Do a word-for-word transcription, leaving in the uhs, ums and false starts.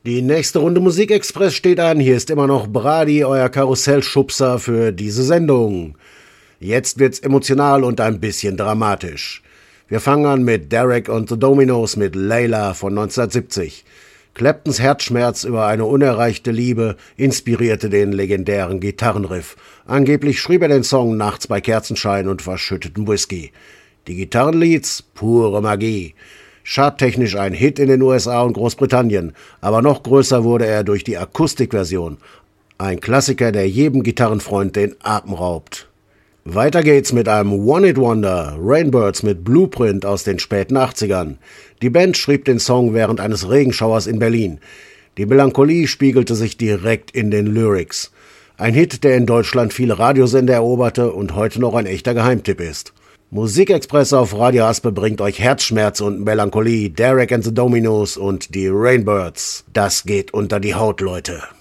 Die nächste Runde Musikexpress steht an. Hier ist immer noch Brady, euer Karussellschubser für diese Sendung. Jetzt wird's emotional und ein bisschen dramatisch. Wir fangen an mit Derek and the Dominos mit Layla von neunzehnhundertsiebzig. Claptons Herzschmerz über eine unerreichte Liebe inspirierte den legendären Gitarrenriff. Angeblich schrieb er den Song nachts bei Kerzenschein und verschütteten Whisky. Die Gitarrenleads, pure Magie. Charttechnisch ein Hit in den U S A und Großbritannien, aber noch größer wurde er durch die Akustikversion. Ein Klassiker, der jedem Gitarrenfreund den Atem raubt. Weiter geht's mit einem One-Hit-Wonder, Rainbirds mit Blueprint aus den späten achtzigern. Die Band schrieb den Song während eines Regenschauers in Berlin. Die Melancholie spiegelte sich direkt in den Lyrics. Ein Hit, der in Deutschland viele Radiosender eroberte und heute noch ein echter Geheimtipp ist. Musikexpress auf Radio Aspe bringt euch Herzschmerz und Melancholie, Derek and the Dominos und die Rainbirds. Das geht unter die Haut, Leute.